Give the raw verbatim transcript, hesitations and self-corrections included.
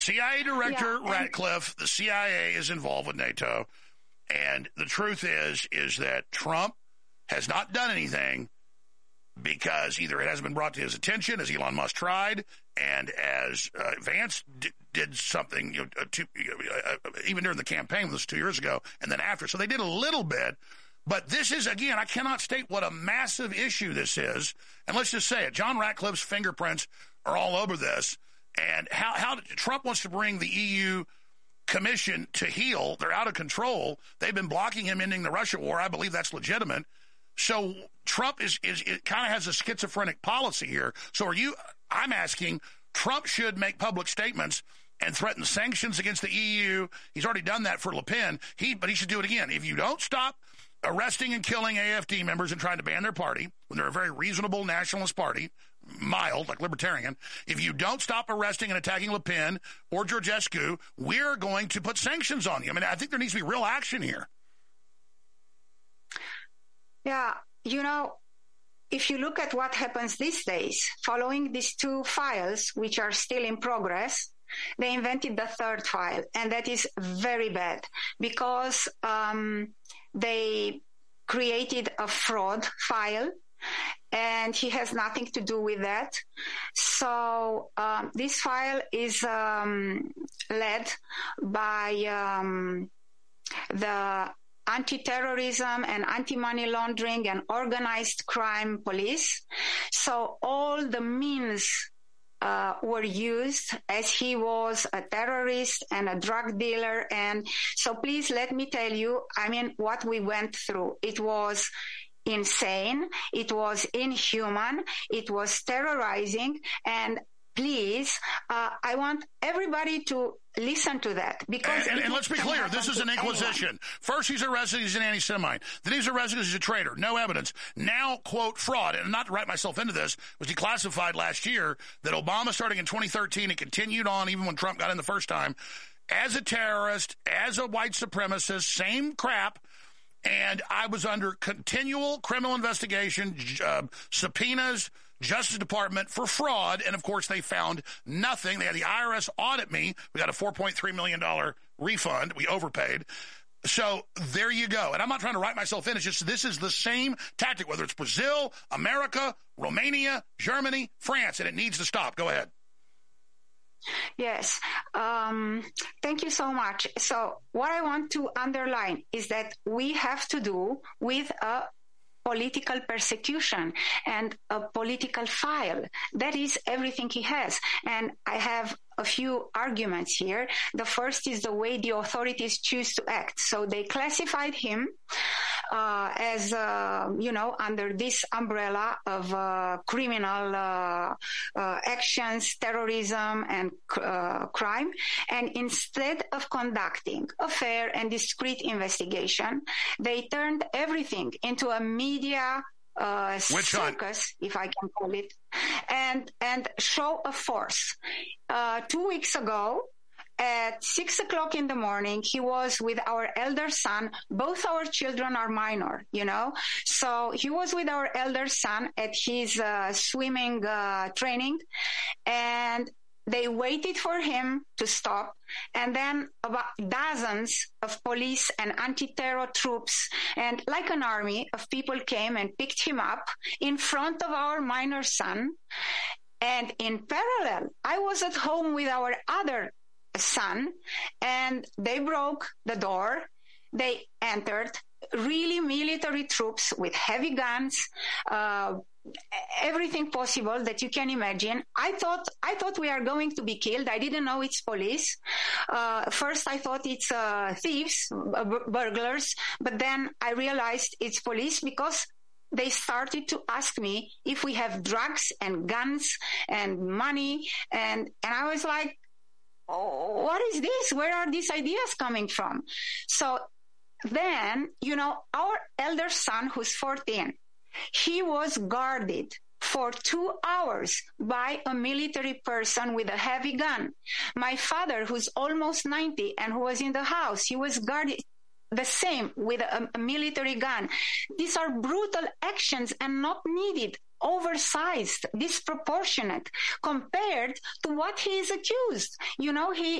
C I A Director yeah, Ratcliffe, the C I A is involved with NATO, and the truth is, is that Trump has not done anything because either it hasn't been brought to his attention, as Elon Musk tried, and as uh, Vance d- did something, you know, uh, two, uh, uh, even during the campaign, this was two years ago, and then after. So they did a little bit. But this is, again, I cannot state what a massive issue this is. And let's just say it. John Ratcliffe's fingerprints are all over this. And how, how Trump wants to bring the E U Commission to heel. They're out of control. They've been blocking him ending the Russia war. I believe that's legitimate. So Trump is, is it kind of has a schizophrenic policy here. So are you, I'm asking, Trump should make public statements and threaten sanctions against the E U. He's already done that for Le Pen. He, but he should do it again. If you don't stop arresting and killing A F D members and trying to ban their party, when they're a very reasonable nationalist party, mild, like libertarian, if you don't stop arresting and attacking Le Pen or Georgescu, we're going to put sanctions on you. I mean, I think there needs to be real action here. Yeah, you know, if you look at what happens these days, following these two files, which are still in progress, they invented the third file, and that is very bad because um, they created a fraud file, and he has nothing to do with that. So um, this file is um, led by um, the anti-terrorism and anti-money laundering and organized crime police. So all the means uh, were used as he was a terrorist and a drug dealer. And so please let me tell you, I mean, what we went through. It was insane. It was inhuman. It was terrorizing. And please, uh, I want everybody to listen to that. Because and, and, and let's be clear, this is an inquisition. Anyone. First, he's arrested, he's an anti-Semite. Then he's arrested because he's a traitor. No evidence. Now, quote, fraud. And not to write myself into this, was declassified last year that Obama, starting in twenty thirteen, and continued on even when Trump got in the first time, as a terrorist, as a white supremacist, same crap. And I was under continual criminal investigation, uh, subpoenas, Justice Department for fraud, and of course they found nothing. They had the I R S audit me. We got a four point three million dollars refund. We overpaid. So there you go. And I'm not trying to write myself in. It's just this is the same tactic, whether it's Brazil, America, Romania, Germany, France, and it needs to stop. Go ahead. Yes. Um, thank you so much. So what I want to underline is that we have to do with a political persecution and a political file. That is everything he has. And I have a few arguments here. The first is the way the authorities choose to act. So they classified him uh, as, uh, you know, under this umbrella of uh, criminal uh, uh, actions, terrorism, and uh, crime. And instead of conducting a fair and discreet investigation, they turned everything into a media uh, circus, if I can call it, and and show of force. Uh, two weeks ago, at six o'clock in the morning, he was with our elder son. Both our children are minor, you know. So he was with our elder son at his uh, swimming uh, training, and they waited for him to stop. And then about dozens of police and anti-terror troops and like an army of people came and picked him up in front of our minor son. And in parallel, I was at home with our other son, and they broke the door. They entered, really military troops with heavy guns, uh, everything possible that you can imagine. I thought, I thought we are going to be killed. I didn't know it's police. Uh, first I thought it's, uh, thieves, uh, burglars, but then I realized it's police because they started to ask me if we have drugs and guns and money. And, and I was like, oh, what is this? Where are these ideas coming from? So then, you know, our elder son, who's fourteen, he was guarded for two hours by a military person with a heavy gun. My father, who's almost ninety and who was in the house, he was guarded the same with a, a military gun. These are brutal actions and not needed oversized, disproportionate compared to what he is accused. You know, he